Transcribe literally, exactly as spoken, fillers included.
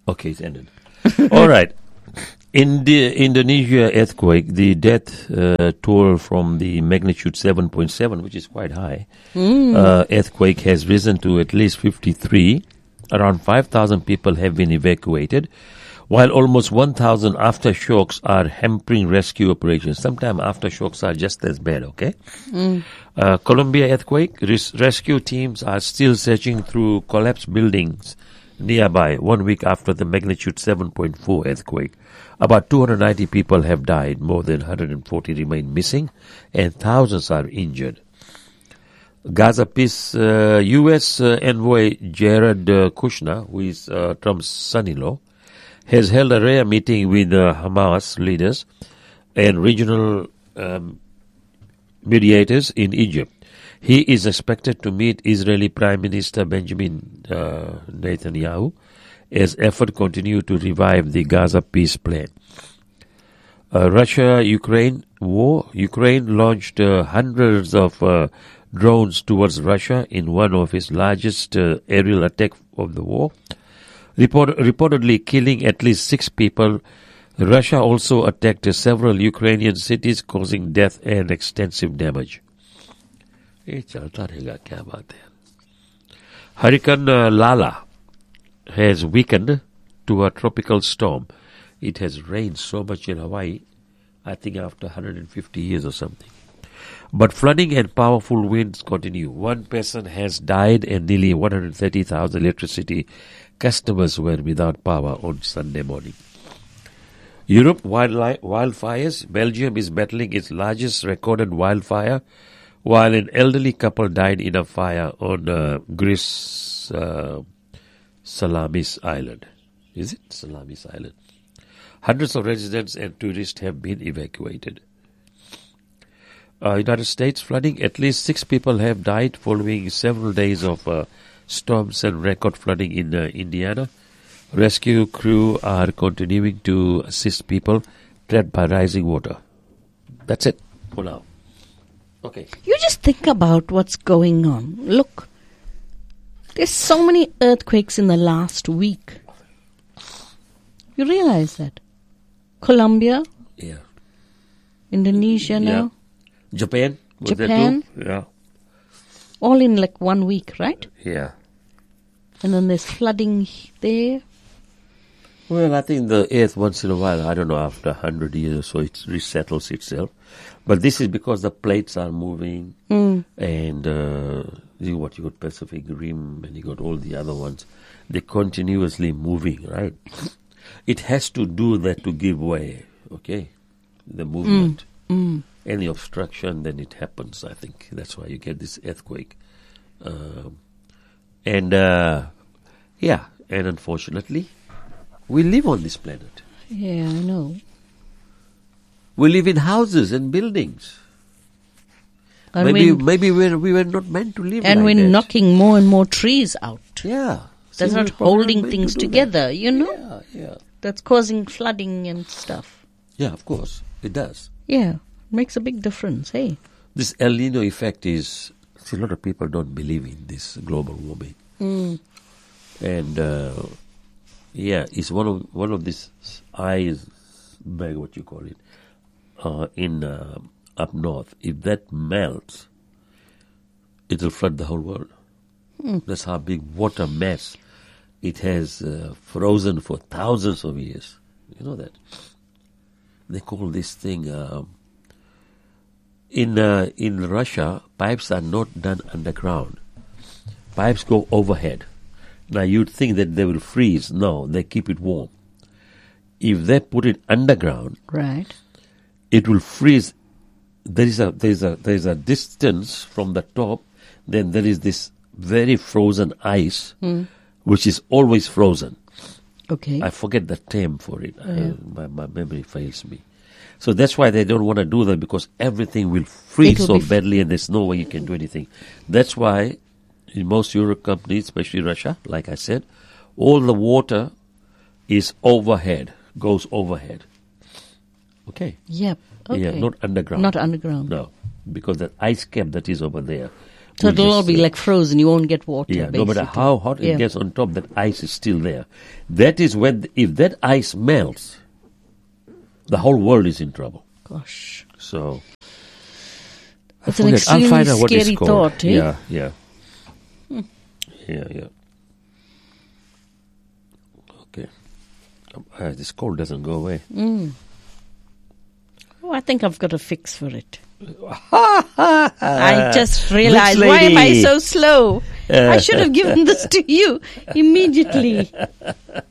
Okay, it's ended. All right. In the Indonesia earthquake, the death uh, toll from the magnitude seven point seven, which is quite high, mm. uh, earthquake has risen to at least fifty-three. Around five thousand people have been evacuated, while almost one thousand aftershocks are hampering rescue operations. Sometimes aftershocks are just as bad, okay? Mm. Uh, Colombia earthquake, res- rescue teams are still searching through collapsed buildings nearby one week after the magnitude seven point four earthquake. About two hundred ninety people have died, more than one hundred forty remain missing, and thousands are injured. Gaza peace, uh, U S uh, envoy Jared uh, Kushner, who is uh, Trump's son-in-law, has held a rare meeting with uh, Hamas leaders and regional um, mediators in Egypt. He is expected to meet Israeli Prime Minister Benjamin uh, Netanyahu as efforts continue to revive the Gaza peace plan. Uh, Russia-Ukraine war. Ukraine launched uh, hundreds of uh, drones towards Russia in one of its largest uh, aerial attacks of the war, Report, reportedly killing at least six people. Russia also attacked uh, several Ukrainian cities, causing death and extensive damage. Hurricane uh, Lala has weakened to a tropical storm. It has rained so much in Hawaii, I think after one hundred fifty years or something. But flooding and powerful winds continue. One person has died and nearly one hundred thirty thousand electricity customers were without power on Sunday morning. Europe wildlife, wildfires. Belgium is battling its largest recorded wildfire, while an elderly couple died in a fire on uh, Greece, uh, Salamis Island. Is it Salamis Island? Hundreds of residents and tourists have been evacuated. Uh, United States flooding. At least six people have died following several days of uh, storms and record flooding in uh, Indiana. Rescue crew are continuing to assist people trapped by rising water. That's it for now. Okay. You just think about what's going on. Look, there's so many earthquakes in the last week. You realize that? Colombia? Yeah. Indonesia now? Yeah. Japan? Was Japan? There too? Yeah. All in like one week, right? Yeah. And then there's flooding there. Well, I think the earth once in a while, I don't know, after one hundred years or so, it resettles itself. But this is because the plates are moving mm. and uh, you what you got Pacific Rim and you got all the other ones. They're continuously moving, right? It has to do that to give way, okay? The movement. Mm. Mm. Any obstruction, then it happens, I think. That's why you get this earthquake. Um, and, uh, yeah, and unfortunately, we live on this planet. Yeah, I know. We live in houses and buildings. And maybe we, maybe we're, we were not meant to live and like we're that. knocking more and more trees out. Yeah. That's not holding things to together, that. you know? Yeah, yeah. That's causing flooding and stuff. Yeah, of course. It does. Yeah. Makes a big difference, hey? This El Nino effect is, see, a lot of people don't believe in this global warming. Mm. And, uh, yeah, it's one of one of these iceberg, what you call it, uh, in uh, up north. If that melts, it will flood the whole world. Mm. That's how big water mass it has uh, frozen for thousands of years. You know that? They call this thing... Uh, In uh, in Russia, pipes are not done underground. Pipes go overhead. Now you'd think that they will freeze. No, they keep it warm. If they put it underground, right, it will freeze. There is a there is a there is a distance from the top. Then there is this very frozen ice, mm. which is always frozen. Okay, I forget the term for it. Yeah. I, my my memory fails me. So that's why they don't want to do that, because everything will freeze so f- badly and there's no way you can do anything. That's why in most Europe companies, especially Russia, like I said, all the water is overhead, goes overhead. Okay? Yep. Okay. Yeah, not underground. Not underground. No, because that ice cap that is over there So will it'll all just, be uh, like frozen. You won't get water. Yeah, basically. no matter how hot Yeah. it gets on top, that ice is still there. That is when, if that ice melts, the whole world is in trouble. Gosh. So, I It's an forget. I'll extremely find out what it's scary called. thought, eh? Yeah, yeah. Yeah, yeah. Okay. Um, uh, this cold doesn't go away. Mm. Oh, I think I've got a fix for it. Uh, I just realized, Rich why am I lady. so slow? I should have given this to you immediately.